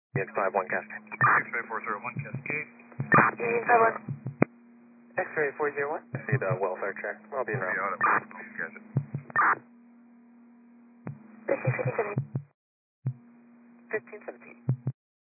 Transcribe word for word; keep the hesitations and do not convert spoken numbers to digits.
Unit five one Cascade. X-ray four zero one Cascade. Unit five one. X-ray four zero one. I see the welfare check. I'll be in route. Yeah, got it. fifteen fifty-seven. fifteen seventeen.